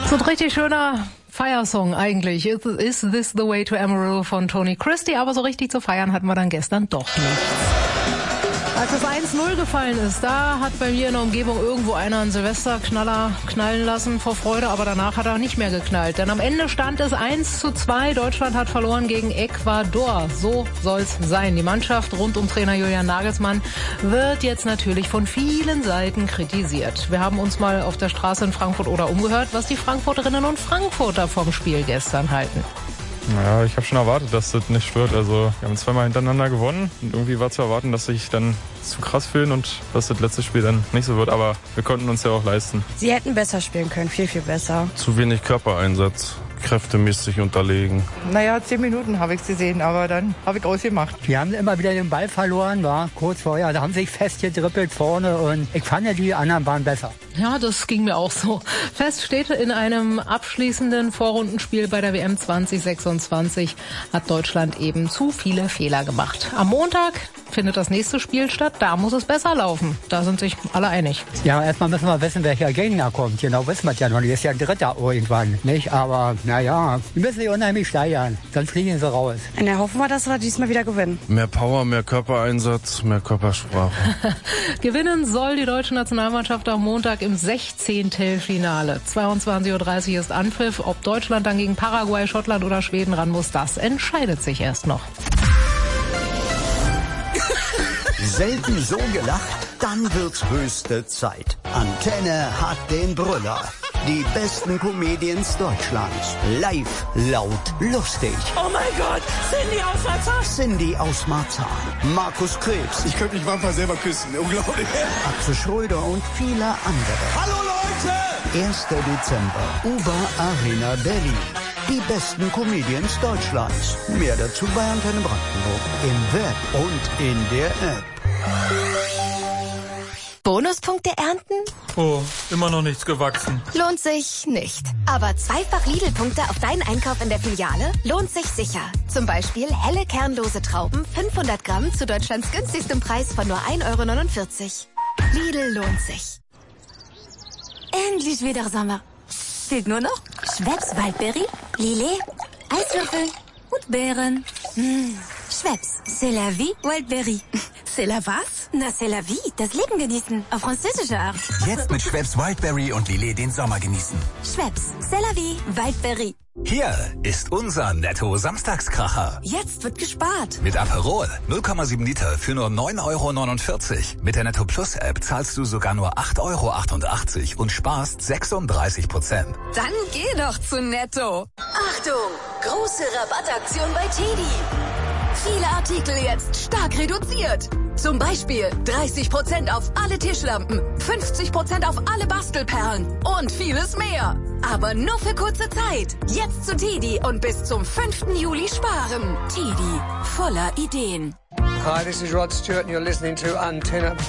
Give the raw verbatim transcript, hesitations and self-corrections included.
So ein richtig schöner Feiersong eigentlich. Is, is This the Way to Amarillo von Tony Christie, aber so richtig zu feiern hatten wir dann gestern doch nichts. Als das eins null gefallen ist, da hat bei mir in der Umgebung irgendwo einer einen Silvesterknaller knallen lassen vor Freude, aber danach hat er nicht mehr geknallt. Denn am Ende stand es eins zu zwei. Deutschland hat verloren gegen Ecuador. So soll's sein. Die Mannschaft rund um Trainer Julian Nagelsmann wird jetzt natürlich von vielen Seiten kritisiert. Wir haben uns mal auf der Straße in Frankfurt oder umgehört, was die Frankfurterinnen und Frankfurter vom Spiel gestern halten. Ja, ich habe schon erwartet, dass das nicht wird. Also wir haben zweimal hintereinander gewonnen und irgendwie war zu erwarten, dass sie sich dann zu krass fühlen und dass das letzte Spiel dann nicht so wird. Aber wir konnten uns ja auch leisten. Sie hätten besser spielen können, viel, viel besser. Zu wenig Körpereinsatz, kräftemäßig unterlegen. Naja, zehn Minuten habe ich es gesehen, aber dann habe ich ausgemacht. Wir haben immer wieder den Ball verloren, war kurz vorher. Da haben sie sich festgedribbelt vorne und ich fand ja, die anderen waren besser. Ja, das ging mir auch so. Fest steht, in einem abschließenden Vorrundenspiel bei der W M zwanzig sechsundzwanzig hat Deutschland eben zu viele Fehler gemacht. Am Montag findet das nächste Spiel statt, da muss es besser laufen. Da sind sich alle einig. Ja, erstmal müssen wir wissen, welcher Gegner kommt. Genau wissen wir es ja noch nicht. Ist ja ein Dritter irgendwann, nicht? Aber naja, wir müssen sie unheimlich steigern, sonst fliegen sie raus. Und dann hoffen wir, dass wir diesmal wieder gewinnen. Mehr Power, mehr Körpereinsatz, mehr Körpersprache. Gewinnen soll die deutsche Nationalmannschaft am Montag im Sechzehntelfinale. zweiundzwanzig Uhr dreißig ist Anpfiff. Ob Deutschland dann gegen Paraguay, Schottland oder Schweden ran muss, das entscheidet sich erst noch. Selten so gelacht, dann wird's höchste Zeit. Antenne hat den Brüller. Die besten Comedians Deutschlands. Live, laut, lustig. Oh mein Gott, Cindy aus Marzahn. Cindy aus Marzahn. Markus Krebs. Ich könnte mich manchmal selber küssen. Unglaublich. Axel Schröder und viele andere. Hallo Leute! erster Dezember. Uber Arena Berlin. Die besten Comedians Deutschlands. Mehr dazu bei Antenne Brandenburg. Im Web und in der App. Bonuspunkte ernten? Oh, immer noch nichts gewachsen. Lohnt sich nicht. Aber zweifach Lidl-Punkte auf deinen Einkauf in der Filiale lohnt sich sicher. Zum Beispiel helle kernlose Trauben, fünfhundert Gramm zu Deutschlands günstigstem Preis von nur ein Euro neunundvierzig. Lidl lohnt sich. Endlich wieder Sommer. Fehlt nur noch Schweppes Waldbeere, Lillet, Eiswürfel und Beeren. Mmh. Schweppes, c'est la vie, Wildberry. C'est la was? Na, c'est la vie, das Leben genießen, auf französische Art. Jetzt mit Schweppes Wildberry und Lillet den Sommer genießen. Schweppes, c'est la vie, Wildberry. Hier ist unser Netto-Samstagskracher. Jetzt wird gespart. Mit Aperol null Komma sieben Liter für nur neun Euro neunundvierzig. Mit der Netto Plus App zahlst du sogar nur acht Euro achtundachtzig und sparst sechsunddreißig Prozent. Dann geh doch zu Netto. Achtung, große Rabattaktion bei Teddy. Viele Artikel jetzt stark reduziert. Zum Beispiel dreißig Prozent auf alle Tischlampen, fünfzig Prozent auf alle Bastelperlen und vieles mehr. Aber nur für kurze Zeit. Jetzt zu Teddy und bis zum fünften Juli sparen. Teddy, voller Ideen. Hi, this is Rod Stewart and you're listening to Antenne